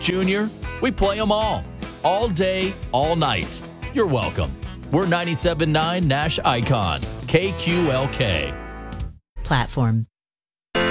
junior, we play them all day, all night. You're welcome. We're 97.9 Nash Icon, KQLK. Platform.